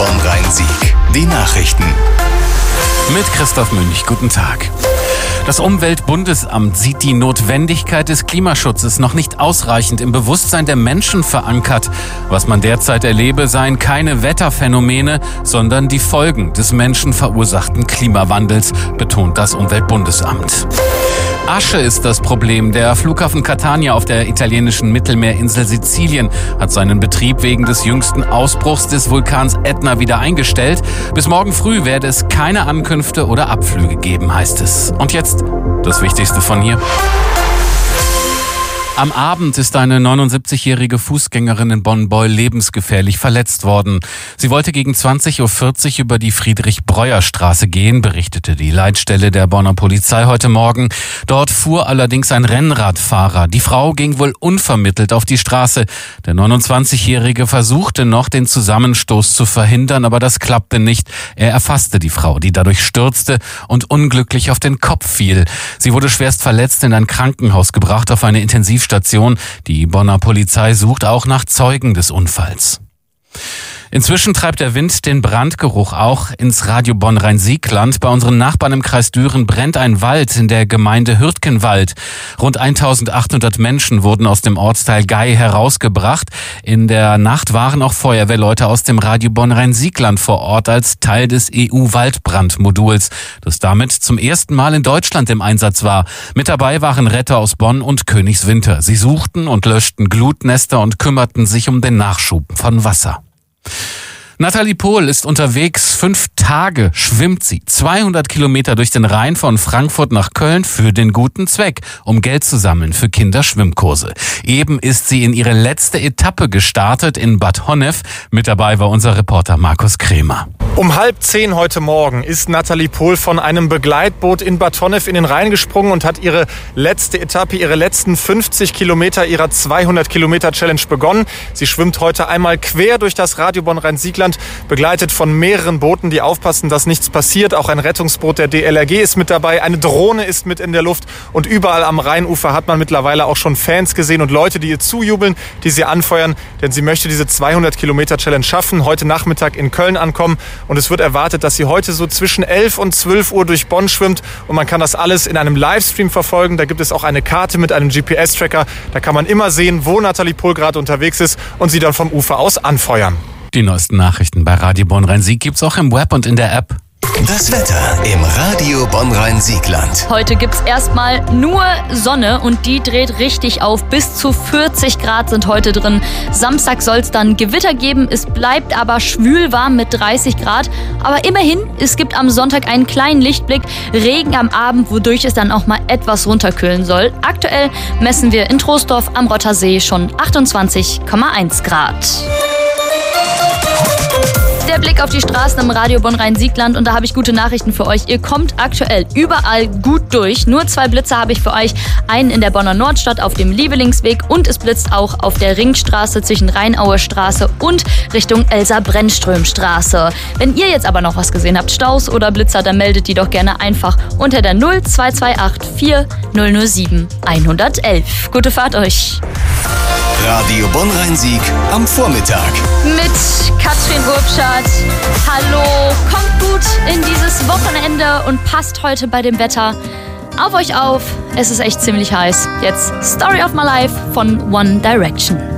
Bonn-Rhein-Sieg. Die Nachrichten. Mit Christoph Münch, guten Tag. Das Umweltbundesamt sieht die Notwendigkeit des Klimaschutzes noch nicht ausreichend im Bewusstsein der Menschen verankert. Was man derzeit erlebe, seien keine Wetterphänomene, sondern die Folgen des menschenverursachten Klimawandels, betont das Umweltbundesamt. Asche ist das Problem. Der Flughafen Catania auf der italienischen Mittelmeerinsel Sizilien hat seinen Betrieb wegen des jüngsten Ausbruchs des Vulkans Ätna wieder eingestellt. Bis morgen früh werde es keine Ankünfte oder Abflüge geben, heißt es. Und jetzt das Wichtigste von hier. Am Abend ist eine 79-jährige Fußgängerin in Bonn-Beul lebensgefährlich verletzt worden. Sie wollte gegen 20.40 Uhr über die Friedrich-Breuer-Straße gehen, berichtete die Leitstelle der Bonner Polizei heute Morgen. Dort fuhr allerdings ein Rennradfahrer. Die Frau ging wohl unvermittelt auf die Straße. Der 29-Jährige versuchte noch, den Zusammenstoß zu verhindern, aber das klappte nicht. Er erfasste die Frau, die dadurch stürzte und unglücklich auf den Kopf fiel. Sie wurde schwerst verletzt in ein Krankenhaus gebracht, auf eine Intensivstation. Die Bonner Polizei sucht auch nach Zeugen des Unfalls. Inzwischen treibt der Wind den Brandgeruch auch ins Radio Bonn-Rhein-Sieg-Land. Bei unseren Nachbarn im Kreis Düren brennt ein Wald in der Gemeinde Hürtgenwald. Rund 1800 Menschen wurden aus dem Ortsteil Gey herausgebracht. In der Nacht waren auch Feuerwehrleute aus dem Radio Bonn-Rhein-Sieg-Land vor Ort als Teil des EU-Waldbrandmoduls, das damit zum ersten Mal in Deutschland im Einsatz war. Mit dabei waren Retter aus Bonn und Königswinter. Sie suchten und löschten Glutnester und kümmerten sich um den Nachschub von Wasser. Nathalie Pohl ist unterwegs. 5 Tage schwimmt sie 200 Kilometer durch den Rhein von Frankfurt nach Köln für den guten Zweck, um Geld zu sammeln für Kinderschwimmkurse. Eben ist sie in ihre letzte Etappe gestartet in Bad Honnef. Mit dabei war unser Reporter Markus Krämer. Um 9:30 heute Morgen ist Nathalie Pohl von einem Begleitboot in Bad Honnef in den Rhein gesprungen und hat ihre letzte Etappe, ihre letzten 50 Kilometer ihrer 200-Kilometer-Challenge begonnen. Sie schwimmt heute einmal quer durch das Radio Bonn-Rhein-Sieg-Land, begleitet von mehreren Booten, die aufpassen, dass nichts passiert. Auch ein Rettungsboot der DLRG ist mit dabei, eine Drohne ist mit in der Luft und überall am Rheinufer hat man mittlerweile auch schon Fans gesehen und Leute, die ihr zujubeln, die sie anfeuern, denn sie möchte diese 200-Kilometer-Challenge schaffen, heute Nachmittag in Köln ankommen. Und es wird erwartet, dass sie heute so zwischen 11 und 12 Uhr durch Bonn schwimmt. Und man kann das alles in einem Livestream verfolgen. Da gibt es auch eine Karte mit einem GPS-Tracker. Da kann man immer sehen, wo Nathalie Pohl gerade unterwegs ist und sie dann vom Ufer aus anfeuern. Die neuesten Nachrichten bei Radio Bonn-Rhein-Sieg gibt's auch im Web und in der App. Das Wetter im Radio Bonn-Rhein-Sieg-Land. Heute gibt's erstmal nur Sonne und die dreht richtig auf. Bis zu 40 Grad sind heute drin. Samstag soll's dann Gewitter geben. Es bleibt aber schwülwarm mit 30 Grad. Aber immerhin, es gibt am Sonntag einen kleinen Lichtblick. Regen am Abend, wodurch es dann auch mal etwas runterkühlen soll. Aktuell messen wir in Troisdorf am Rottersee schon 28,1 Grad. Der Blick auf die Straßen im Radio Bonn-Rhein-Sieg-Land und da habe ich gute Nachrichten für euch. Ihr kommt aktuell überall gut durch. Nur 2 Blitze habe ich für euch. Einen in der Bonner Nordstadt auf dem Liebelingsweg und es blitzt auch auf der Ringstraße zwischen Rheinaue Straße und Richtung Elsa-Brennström-Straße. Wenn ihr jetzt aber noch was gesehen habt, Staus oder Blitzer, dann meldet die doch gerne einfach unter der 0228 4007 111. Gute Fahrt euch. Radio Bonn-Rhein-Sieg am Vormittag. Mit Katrin Urbschat. Hallo, kommt gut in dieses Wochenende und passt heute bei dem Wetter auf euch auf. Es ist echt ziemlich heiß. Jetzt Story of My Life von One Direction.